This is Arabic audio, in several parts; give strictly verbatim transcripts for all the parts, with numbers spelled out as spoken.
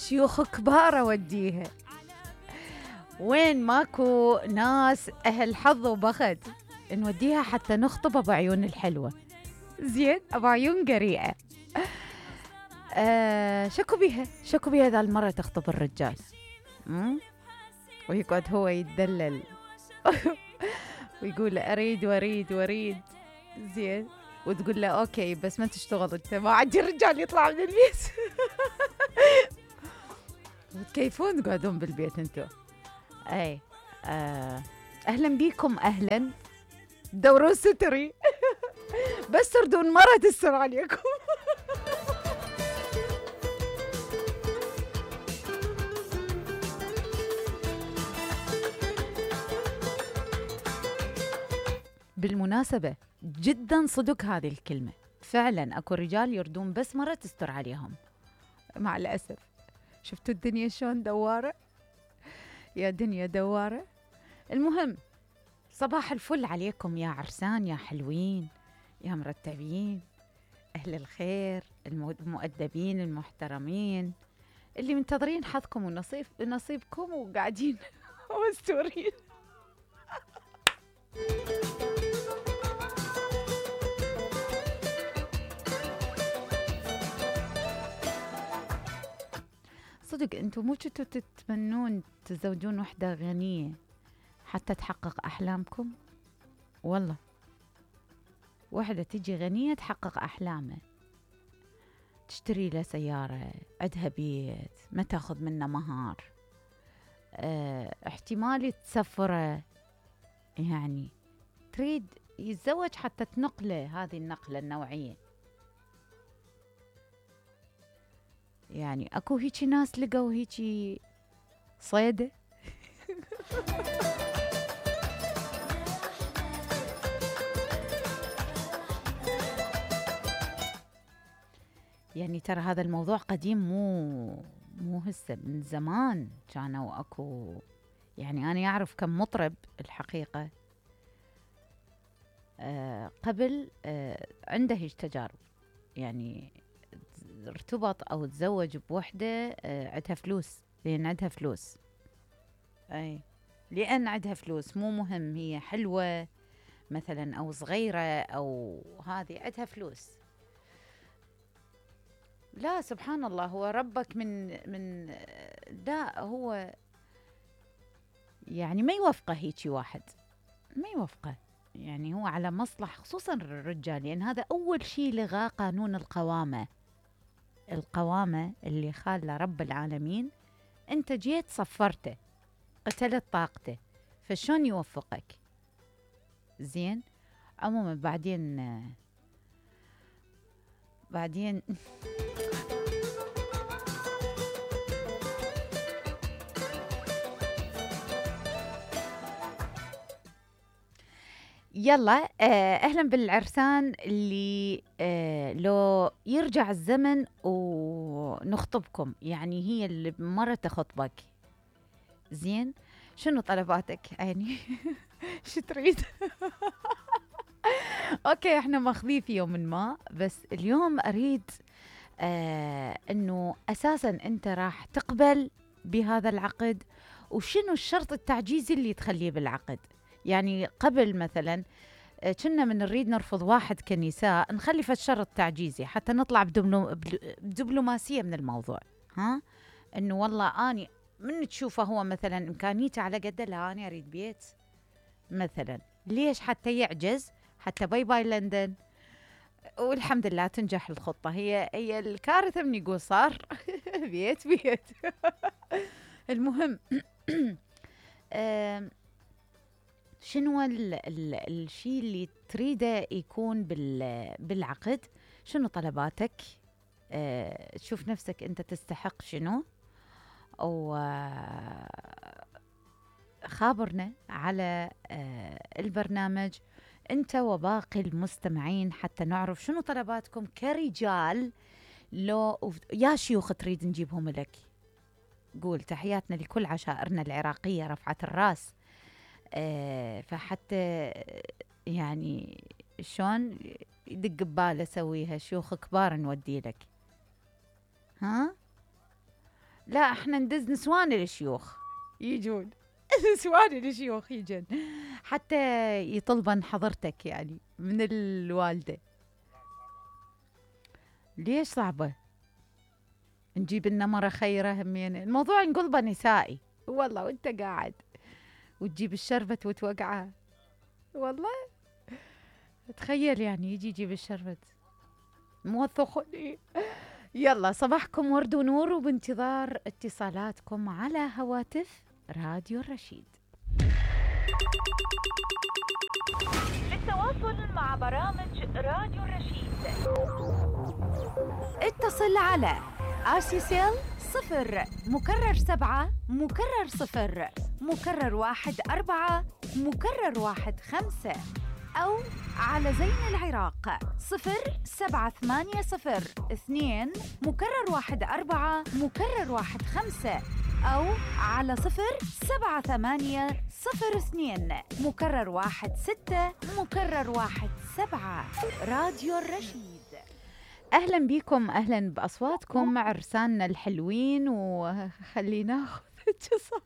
شيوخ كبار اوديها، وين ماكو ناس اهل حظ وبخت نوديها حتى نخطب ابو عيون الحلوه. زين، ابو عيون قريئه. آه شكو بيها شكو بيها ذا المره تخطب الرجال. مم؟ ويقعد هو يتدلل ويقول اريد واريد واريد. زين، وتقول له اوكي بس ما تشتغل انت، ما عندي رجال يطلع من البيت. وتكيفون تقعدون بالبيت انتو. اي آه. اهلا بيكم، اهلا. دورون ستري. بس تردون مرة تستر عليكم. بالمناسبة جدا صدق هذه الكلمة، فعلا اكو رجال يردون بس مرة تستر عليهم. مع الأسف. شفتوا الدنيا شلون دوارة؟ يا دنيا دوارة. المهم، صباح الفل عليكم يا عرسان، يا حلوين، يا مرتبين، أهل الخير، المؤدبين المحترمين، اللي منتظرين حظكم ونصيب نصيبكم وقاعدين مستورين. صدق انتم مو كنتوا تتمنون تزوجون وحدة غنية حتى تحقق أحلامكم؟ والله وحدة تجي غنية تحقق أحلامه، تشتري له سيارة، عندها بيت، ما تاخذ منه مهار، اه احتمال تسفره، يعني تريد يتزوج حتى تنقله هذه النقلة النوعية. يعني اكو هيجي ناس لقوا هيجي صيدة. يعني ترى هذا الموضوع قديم، مو مو هسه، من زمان كانوا اكو. يعني انا اعرف كم مطرب الحقيقة آه قبل آه عنده هيج تجارب، يعني ارتبط او تزوج بوحدة آه عندها فلوس، لان عندها فلوس. اي لان عندها فلوس، مو مهم هي حلوة مثلا او صغيرة او هذه، عندها فلوس. لا سبحان الله، هو ربك من من لا هو يعني ما يوفقه هيجي واحد، ما يوفقه. يعني هو على مصلح، خصوصا الرجال، لان هذا اول شيء لغاه قانون القوامة. القوامة اللي خالة رب العالمين، انت جيت صفرته، قتلت طاقته، فشون يوفقك؟ زين. عموما بعدين بعدين يلا آه، اهلا بالعرسان اللي آه، لو يرجع الزمن ونخطبكم، يعني هي اللي مرة تخطبك. زين، شنو طلباتك يعني؟ شو تريد؟ اوكي احنا ماخذيه في يوم ما، بس اليوم اريد آه انه اساسا انت راح تقبل بهذا العقد، وشنو الشرط التعجيزي اللي تخليه بالعقد. يعني قبل مثلا آه، كنا من نريد نرفض واحد كنساء، نخلي في الشرط تعجيزي حتى نطلع بدبلو- بل- بدبلوماسية من الموضوع. ها، انه والله اني من تشوفه هو مثلا امكانيته على قده، لا انا اريد بيت مثلا. ليش؟ حتى يعجز، حتى باي باي لندن، والحمد لله تنجح الخطة. هي هي الكارثة من يقول صار. بيت بيت. المهم آم، شنو ال ال الشيء اللي تريده يكون بال بالعقد؟ شنو طلباتك؟ أه تشوف نفسك انت تستحق شنو؟ او آه، خابرنا على أه البرنامج انت وباقي المستمعين حتى نعرف شنو طلباتكم كرجال. لو يا شيوخ تريد نجيبهم لك، قول. تحياتنا لكل عشائرنا العراقية رفعت الراس. آه فحتى يعني شلون يدق بباله اسويها، شيوخ كبار نودي لك. ها لا احنا ندز نسوان الشيوخ يجون. نسوان الشيوخ يجون حتى يطلبن حضرتك يعني من الوالدة. ليش صعبة؟ نجيب لنا مرة خيرة همين، الموضوع نقلبه نسائي والله، وانت قاعد وتجيب الشربت وتوقعه والله. تخيل يعني يجي يجيب الشربت موثق. يلا صباحكم ورد ونور، وبانتظار اتصالاتكم على هواتف راديو الرشيد. للتواصل مع برامج راديو الرشيد اتصل على آسيسيل صفر مكرر سبعة مكرر صفر مكرر واحد أربعة مكرر واحد خمسة، أو على زين العراق صفر سبعة ثمانية صفر اثنين مكرر واحد أربعة مكرر واحد خمسة، أو على صفر سبعة ثمانية صفر اثنين مكرر واحد ستة مكرر واحد سبعة. راديو الرشيد. أهلا بكم، أهلا بأصواتكم مع عرساننا الحلوين، وخلينا ناخذ اتصال.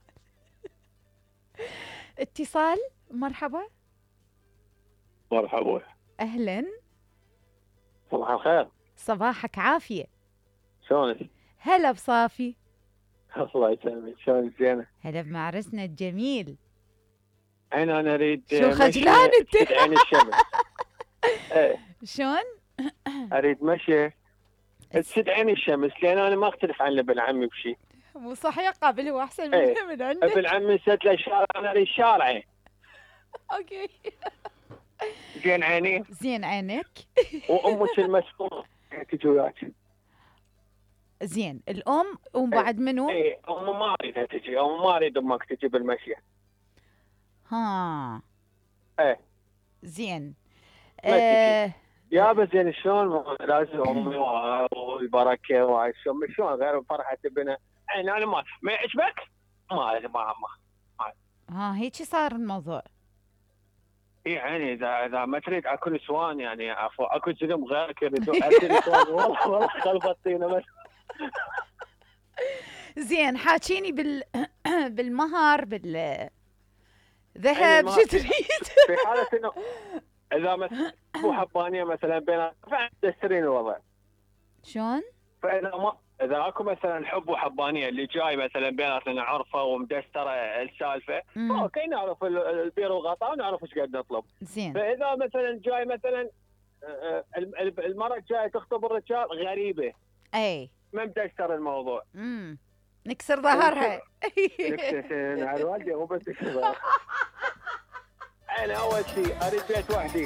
اتصال مرحبا. مرحبا. أهلا. صباح الخير. صباحك عافية. شلونك؟ هلا بصافي. الله يسلمك، شلونك؟ زينة. هلا بمعرسنا الجميل. عين انا اريد شو خجلان انت؟ عين الشمس. ايه شلون؟ اريد مشي تسد عين الشمس، لان انا ما اختلف عن ابن عمي بشيء. مو صحيح، قابل هو احسن من ايه. من عندك. ابن عمي سد له الشارع، انا اريد شارعين. اوكي. زين عيني. زين عينك. وامك المسؤول تجي وياك. زين الام وبعد منو؟ ايه ام ما اريدها تجي، ام ما اريد امك تجي بالمشي. ها. ايه. زين. آه يا بس زين شلون لازم امي والبركه وهاي شلون شلون غير فرحه ابنها. يعني انا ما ما يعجبك؟ ما ما ما ها هيك صار الموضوع. اي يعني اذا اذا ما تريد اكو نسوان، يعني عفوا اكو زلم غيرك يريدوا اكو نسوان. والله والله خلبطينا بس. زين حاكيني بال بالمهر بالذهب شو تريد؟ في حاله انه اذا مثلا ابو حبانيه مثلا بين تشترين الوضع. شلون؟ فاذا ما اذا اكو مثلا حب وحبانيه اللي جاي مثلا بيناتنا عرفه ومدستره السالفه، اوكي نعرف البير والغطاء ونعرف ايش قد نطلب. زين. فاذا مثلا جاي مثلا المراه جايه تخطب الرجال غريبه، اي ما مدستر الموضوع، امم نكسر ظهرها. نكسر على الوالده مو بس نكسر ظهرها. انا اول شيء اريد بيت وحدي.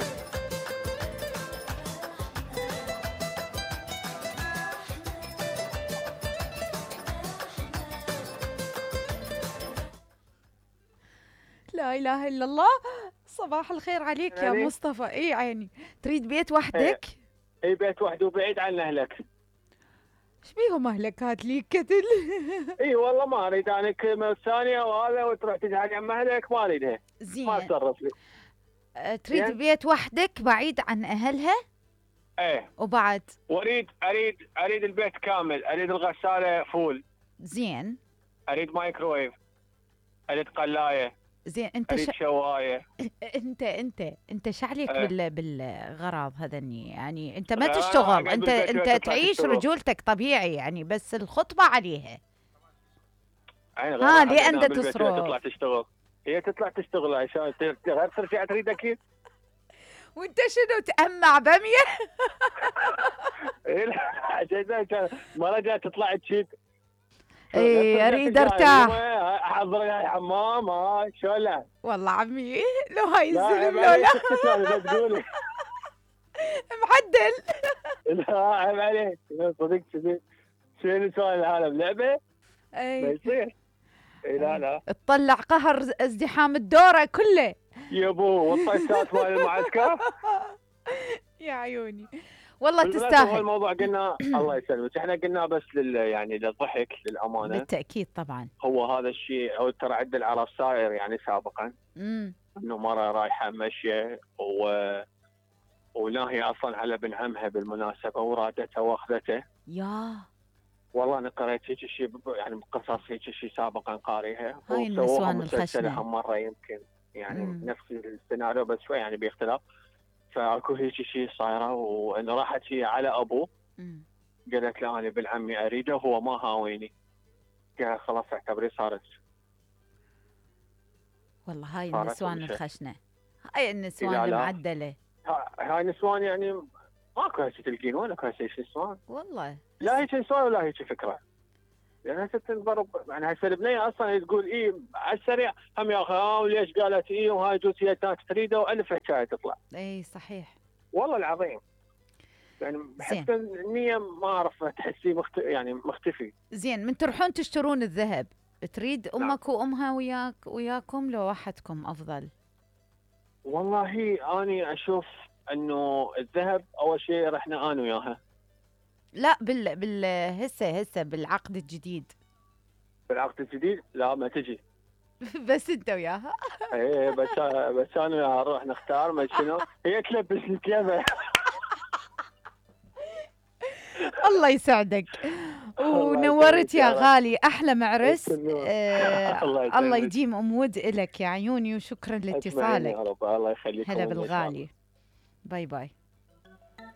لا اله الا الله. صباح الخير عليك يا مصطفى. اي عيني. تريد بيت وحدك؟ اي بيت وحده وبعيد عن اهلك. ايش بيهم اهلك؟ هات لي كتل. اي والله ما اريد انا كلمه ثانيه وهذا وتروح تجعل عن اهلك، ما اريدها. زين. ما تصرف لي. أه تريد زين؟ بيت وحدك بعيد عن اهلها؟ ايه. وبعد؟ واريد اريد اريد البيت كامل، اريد الغساله فول. زين. اريد مايكرويف. اريد قلايه. زين. انت اريد ش... شوايه. انت انت انت شعليك أه. بال بالغراض هذني، يعني انت ما تشتغل، انت انت تعيش رجولتك طبيعي يعني، بس الخطبه عليها. ها ليه انت تصرف؟ تطلع تشتغل، هي تطلع تشتغل عشان غير ترجع تريد اكيد. وانت شنو تأمع بمية؟ اي لا ما رجعت تطلع تشيك. اي اريد ارتاح. احضر يا حمام. ها شو لا والله عمي لو هاي الزلم لو لا تقولي معدل. لا عيب عليك صدق. شنو سؤال العالم لعبه؟ اي ما يصير. اي لا لا تطلع قهر ازدحام الدوره كله يا ابو والطيسات مال المعسكر. يا عيوني والله تستاهل. هو الموضوع قلنا الله يسلمك، احنا قلنا بس لل يعني للضحك للامانه. بالتاكيد طبعا. هو هذا الشيء هو ترى عد العرب صاير يعني سابقا. امم انه مره رايحه مشيه و وناهي اصلا على ابن عمها بالمناسبه ورادته واخذته. يا والله انا قريت هيك شيء يعني قصص هيك شيء سابقا قاريها، هاي وسووها النسوان مسلسله الخشنة. هم مره يمكن، يعني مم. نفس السيناريو بس شوي يعني باختلاف. فاكو هيك شيء صايره، وانه راحت هي على ابوه مم. قالت له انا بن عمي اريده، هو ما هاويني، قال خلاص اعتبري صارت والله هاي صارت النسوان ومشت. الخشنة، هاي النسوان لا لا، المعدلة. ها- هاي نسوان يعني ماكو هسه تلقين وينك هسه هيك نسوان، والله لا هسه هيك نسوان ولا هيك فكره. يعني هسه تنضرب، يعني هسه البنيه اصلا تقول اي على السريع هم يا اخي ها وليش قالت اي وهاي جوزيتها كانت تريده والف حكايه تطلع. اي صحيح. والله العظيم يعني زين حتى النيه ما اعرف تحسيه مخت... يعني مختفي. زين، من تروحون تشترون الذهب، تريد نعم امك وامها وياك وياكم لو وحدكم افضل؟ والله اني اشوف انه الذهب اول شيء رحنا انا وياها. لا بال بال هسه هسه بالعقد الجديد. بالعقد الجديد لا ما تجي. بس انت وياها. ايه بس بس انا وياها نروح نختار ما شنو، هي تلبسني ثيابها. الله يسعدك الله ونورت يسلمك يا يا رب. غالي، احلى معرس. النور. الله آه الله يسلمك. يديم امود الك يا عيوني، وشكرا اجمعين يا لاتصالك. رب، الله يخليكم هلا ان شاء الله. بالغالي. باي باي.